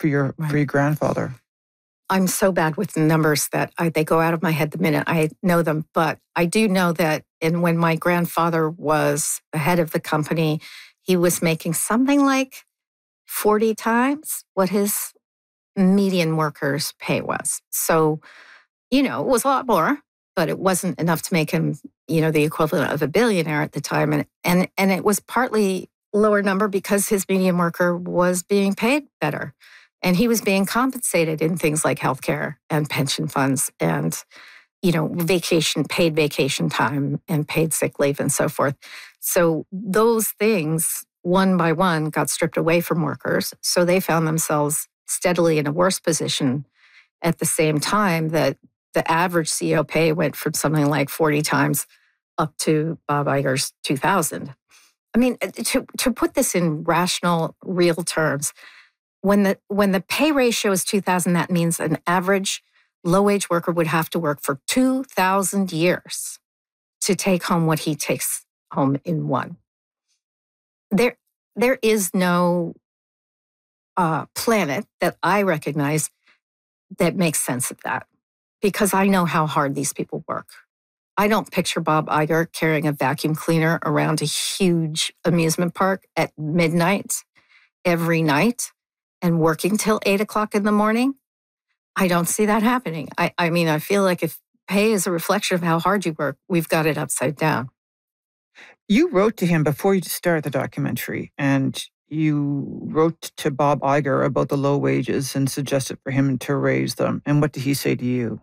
for your grandfather? I'm so bad with the numbers that they go out of my head the minute I know them. But I do know that when my grandfather was the head of the company, he was making something like 40 times what his median worker's pay was. So, it was a lot more, but it wasn't enough to make him, the equivalent of a billionaire at the time. And it was partly lower number because his median worker was being paid better. And he was being compensated in things like healthcare and pension funds and, paid vacation time and paid sick leave and so forth. So those things, one by one, got stripped away from workers. So they found themselves steadily in a worse position at the same time that the average CEO pay went from something like 40 times up to Bob Iger's 2,000. I mean, to put this in rational, real terms, when the pay ratio is 2,000, that means an average low-wage worker would have to work for 2,000 years to take home what he takes home in one. There is no planet that I recognize that makes sense of that, because I know how hard these people work. I don't picture Bob Iger carrying a vacuum cleaner around a huge amusement park at midnight every night and working till 8 o'clock in the morning. I don't see that happening. I mean, I feel like if pay is a reflection of how hard you work, we've got it upside down. You wrote to him before you started the documentary, and you wrote to Bob Iger about the low wages and suggested for him to raise them. And what did he say to you?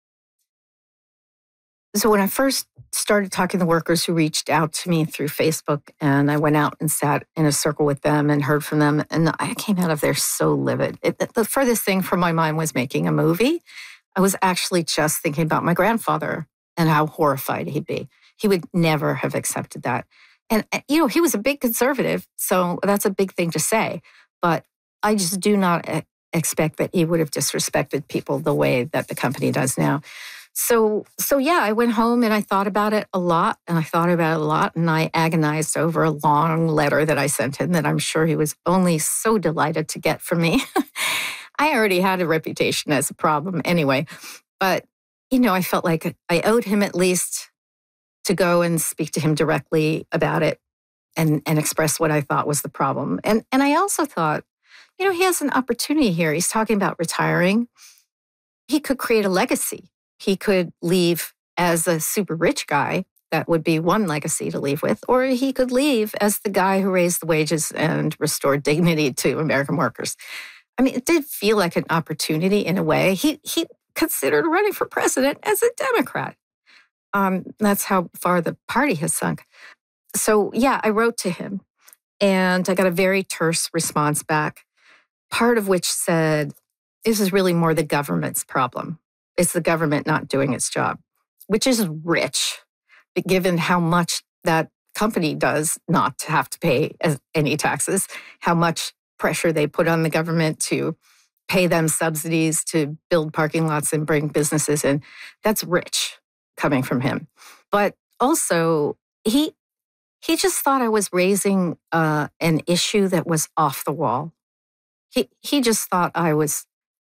So when I first started talking to workers who reached out to me through Facebook, and I went out and sat in a circle with them and heard from them, and I came out of there so livid. The furthest thing from my mind was making a movie. I was actually just thinking about my grandfather and how horrified he'd be. He would never have accepted that. And, he was a big conservative, so that's a big thing to say. But I just do not expect that he would have disrespected people the way that the company does now. So yeah, I went home and I thought about it a lot, and I agonized over a long letter that I sent him that I'm sure he was only so delighted to get from me. I already had a reputation as a problem anyway, but, I felt like I owed him at least to go and speak to him directly about it and express what I thought was the problem. And I also thought, he has an opportunity here. He's talking about retiring. He could create a legacy. He could leave as a super rich guy. That would be one legacy to leave with. Or he could leave as the guy who raised the wages and restored dignity to American workers. I mean, it did feel like an opportunity in a way. He considered running for president as a Democrat. That's how far the party has sunk. So yeah, I wrote to him and I got a very terse response back, part of which said, this is really more the government's problem. It's the government not doing its job, which is rich, given how much that company does not have to pay any taxes, how much pressure they put on the government to pay them subsidies to build parking lots and bring businesses in. That's rich coming from him. But also, he just thought I was raising an issue that was off the wall. He just thought I was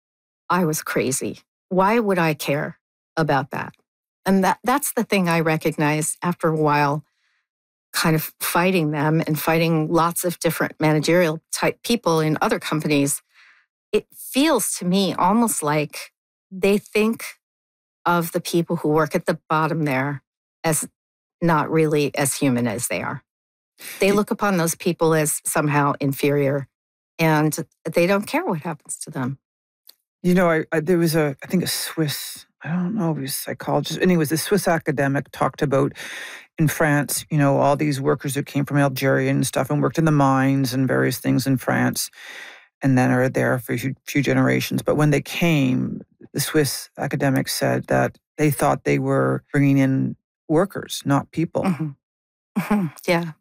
crazy. Why would I care about that? And that's the thing I recognized after a while, kind of fighting them and fighting lots of different managerial type people in other companies. It feels to me almost like they think of the people who work at the bottom there as not really as human as they are. They look upon those people as somehow inferior, and they don't care what happens to them. There was I think a Swiss, I don't know if he was a psychologist, anyways, the Swiss academic talked about in France, all these workers who came from Algeria and stuff and worked in the mines and various things in France and then are there for a few generations. But when they came, the Swiss academic said that they thought they were bringing in workers, not people. Mm-hmm. Mm-hmm. Yeah.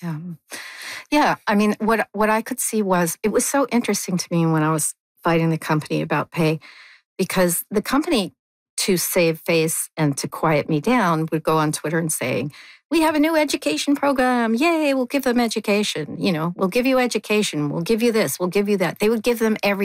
Yeah. I mean, what I could see was, it was so interesting to me when I was fighting the company about pay, because the company, to save face and to quiet me down, would go on Twitter and saying, we have a new education program. Yay, we'll give them education. We'll give you education. We'll give you this. We'll give you that. They would give them every